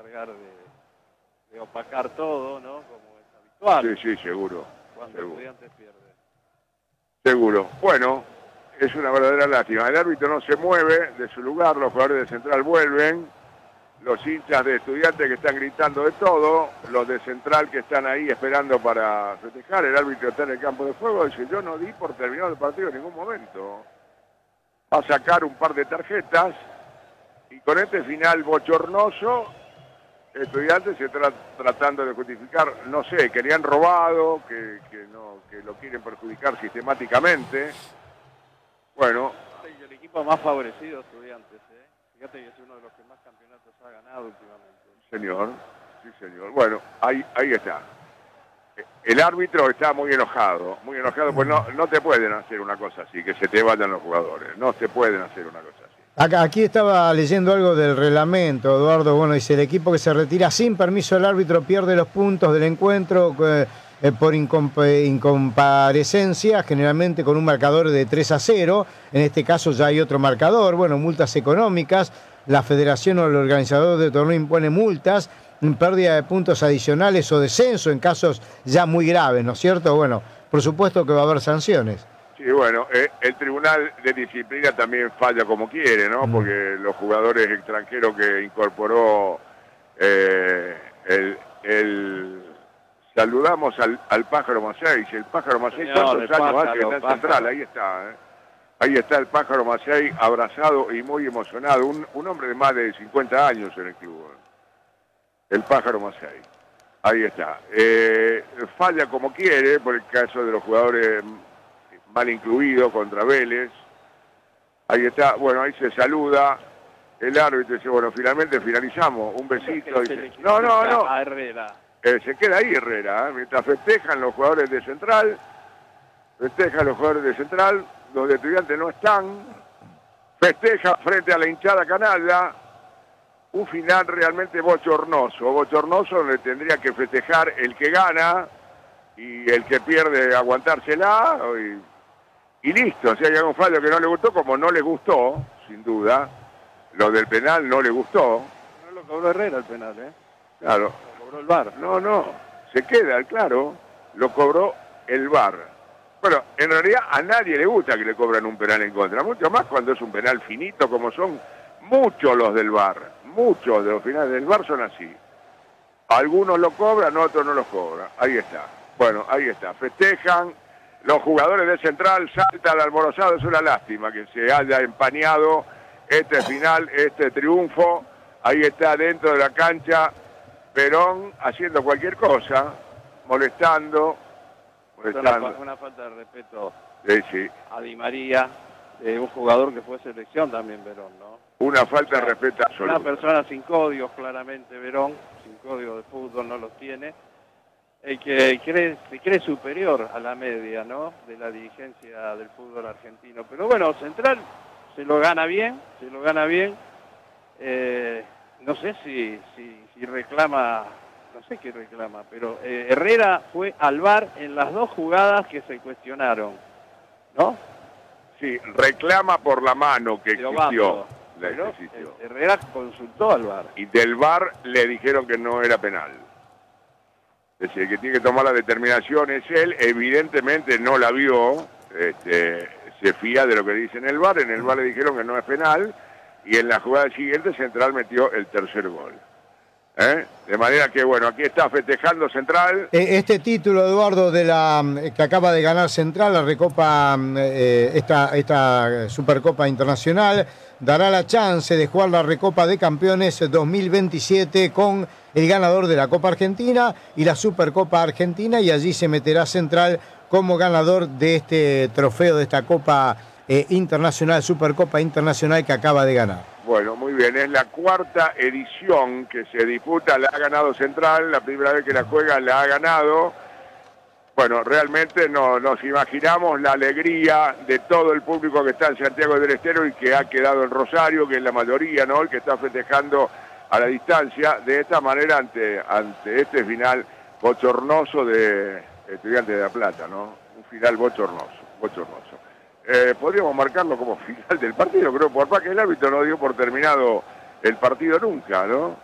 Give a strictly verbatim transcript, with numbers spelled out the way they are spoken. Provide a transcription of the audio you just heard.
encargar de, de opacar todo, ¿no? Como es habitual. Sí, sí, seguro. Cuando seguro. Estudiantes pierde. Seguro. Bueno, es una verdadera lástima. El árbitro no se mueve de su lugar, los jugadores de Central vuelven, los hinchas de Estudiantes que están gritando de todo, los de Central que están ahí esperando para festejar, el árbitro está en el campo de juego, dice, yo no di por terminado el partido en ningún momento. Va a sacar un par de tarjetas y con este final bochornoso, Estudiantes se está tratando de justificar, no sé, que le han robado, que, que, no, que lo quieren perjudicar sistemáticamente. Bueno. El equipo más favorecido de Estudiantes, ¿eh? Fíjate que es uno de los que más campeonatos ha ganado últimamente. Señor, sí señor. Bueno, ahí, ahí está. El árbitro está muy enojado, muy enojado, pues no, no te pueden hacer una cosa así, que se te vayan los jugadores, no se pueden hacer una cosa así. Aquí estaba leyendo algo del reglamento, Eduardo. Bueno, dice, el equipo que se retira sin permiso del árbitro pierde los puntos del encuentro eh, eh, por incomp incomparecencia, generalmente con un marcador de tres a cero. En este caso ya hay otro marcador. Bueno, multas económicas. La federación o el organizador del torneo impone multas, pérdida de puntos adicionales o descenso en casos ya muy graves, ¿no es cierto? Bueno, por supuesto que va a haber sanciones. Sí, bueno, eh, el Tribunal de Disciplina también falla como quiere, ¿no? Mm. Porque los jugadores extranjeros que incorporó eh, el, el... Saludamos al, al Pájaro Macei. El Pájaro Macei, ¿cuántos años hace que está en Central? Ahí está, ¿eh? Ahí está el Pájaro Macei abrazado y muy emocionado. Un, un hombre de más de cincuenta años en el club. ¿eh? El Pájaro Macei. Ahí está. Eh, falla como quiere, por el caso de los jugadores mal incluido contra Vélez. Ahí está, bueno, ahí se saluda el árbitro, dice, bueno, finalmente finalizamos, un besito. Dice, no, no, no, a Herrera. Eh, se queda ahí Herrera, ¿eh? Mientras festejan los jugadores de Central, festejan los jugadores de Central, los de Estudiantes no están, festeja frente a la hinchada canalla, un final realmente bochornoso, bochornoso donde tendría que festejar el que gana y el que pierde aguantársela y Y listo, si hay algún fallo que no le gustó, como no le gustó, sin duda, lo del penal no le gustó. No lo cobró Herrera el penal, ¿eh? Claro. Lo cobró el V A R. No, no, se queda, claro, lo cobró el V A R. Bueno, en realidad a nadie le gusta que le cobran un penal en contra, mucho más cuando es un penal finito, como son muchos los del V A R. Muchos de los finales del V A R son así. Algunos lo cobran, otros no los cobran. Ahí está. Bueno, ahí está. Festejan. Los jugadores de Central saltan alborozado, es una lástima que se haya empañado este final, este triunfo. Ahí está dentro de la cancha Perón haciendo cualquier cosa, molestando. molestando. Una, una falta de respeto sí, sí. a Di María, eh, un jugador que fue selección también, Verón, ¿no? Una falta o sea, de respeto absoluto. Una persona sin códigos, claramente, Verón, sin código de fútbol no los tiene. El que cree, se cree superior a la media, ¿no?, de la dirigencia del fútbol argentino. Pero bueno, Central se lo gana bien, se lo gana bien. Eh, no sé si, si, si reclama, no sé qué reclama, pero eh, Herrera fue al V A R en las dos jugadas que se cuestionaron, ¿no? Sí, reclama por la mano que existió. La pero existió. Herrera consultó al V A R. Y del V A R le dijeron que no era penal. Es decir, el que tiene que tomar la determinación es él, evidentemente no la vio, este, se fía de lo que dice en el V A R, en el V A R le dijeron que no es penal, y en la jugada siguiente Central metió el tercer gol. ¿Eh? De manera que, bueno, aquí está festejando Central. Este título, Eduardo, de la que acaba de ganar Central, la Recopa, eh, esta, esta Supercopa Internacional, dará la chance de jugar la Recopa de Campeones dos mil veintisiete con el ganador de la Copa Argentina y la Supercopa Argentina, y allí se meterá Central como ganador de este trofeo, de esta Copa eh, Internacional, Supercopa Internacional que acaba de ganar. Bueno, muy bien, es la cuarta edición que se disputa, la ha ganado Central, la primera vez que la juega la ha ganado. Bueno, realmente no, nos imaginamos la alegría de todo el público que está en Santiago del Estero y que ha quedado en Rosario, que es la mayoría, ¿no?, el que está festejando a la distancia, de esta manera ante, ante este final bochornoso de Estudiantes de La Plata, ¿no? Un final bochornoso, bochornoso. Eh, podríamos marcarlo como final del partido, creo, por más que el árbitro no dio por terminado el partido nunca, ¿no?